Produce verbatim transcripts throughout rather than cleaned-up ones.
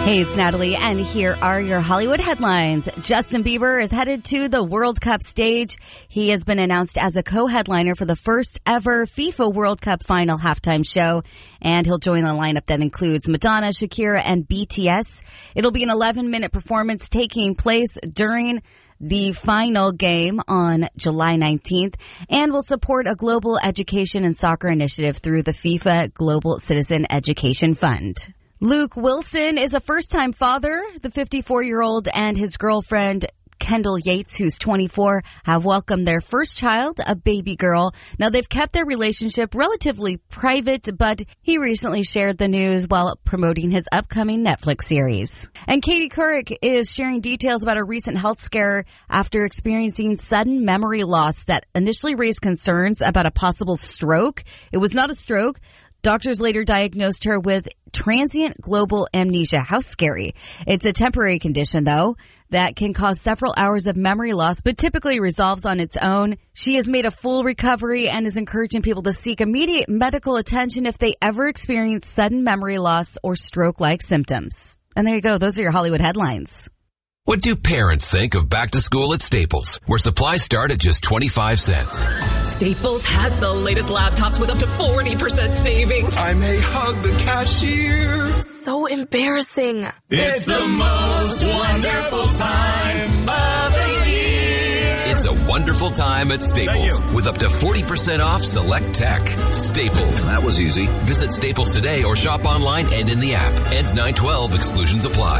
Hey, it's Natalie, and here are your Hollywood headlines. Justin Bieber is headed to the World Cup stage. He has been announced as a co-headliner for the first ever FIFA World Cup final halftime show, and he'll join a lineup that includes Madonna, Shakira, and B T S. It'll be an eleven-minute performance taking place during the final game on July nineteenth, and will support a global education and soccer initiative through the FIFA Global Citizen Education Fund. Luke Wilson is a first-time father. The fifty-four-year-old and his girlfriend, Kendall Yates, who's twenty-four, have welcomed their first child, a baby girl. Now, they've kept their relationship relatively private, but he recently shared the news while promoting his upcoming Netflix series. And Katie Couric is sharing details about a recent health scare after experiencing sudden memory loss that initially raised concerns about a possible stroke. It was not a stroke. Doctors later diagnosed her with transient global amnesia. How scary. It's a temporary condition, though, that can cause several hours of memory loss, but typically resolves on its own. She has made a full recovery and is encouraging people to seek immediate medical attention if they ever experience sudden memory loss or stroke-like symptoms. And there you go. Those are your Hollywood headlines. What do parents think of back to school at Staples, where supplies start at just twenty-five cents? Staples has the latest laptops with up to forty percent savings. I may hug the cashier. So embarrassing. It's the most wonderful time of the year. It's a wonderful time at Staples with up to forty percent off select tech. Staples. That was easy. Visit Staples today or shop online and in the app. Ends nine twelve. Exclusions apply.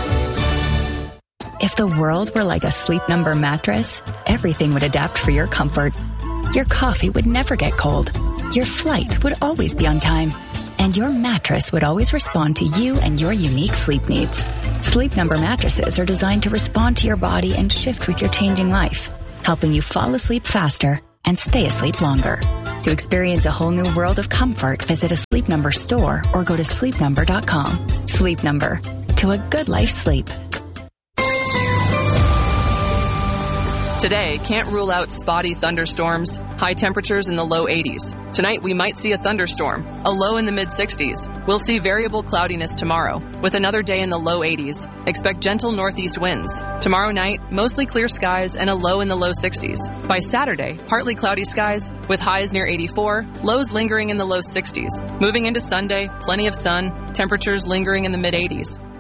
If the world were like a Sleep Number mattress, everything would adapt for your comfort. Your coffee would never get cold. Your flight would always be on time. And your mattress would always respond to you and your unique sleep needs. Sleep Number mattresses are designed to respond to your body and shift with your changing life, helping you fall asleep faster and stay asleep longer. To experience a whole new world of comfort, visit a Sleep Number store or go to sleep number dot com. Sleep Number. To a good life sleep. Today, can't rule out spotty thunderstorms, high temperatures in the low eighties. Tonight, we might see a thunderstorm, a low in the mid sixties. We'll see variable cloudiness tomorrow, with another day in the low eighties. Expect gentle northeast winds. Tomorrow night, mostly clear skies and a low in the low sixties. By Saturday, partly cloudy skies, with highs near eighty-four, lows lingering in the low sixties. Moving into Sunday, plenty of sun, temperatures lingering in the mid eighties.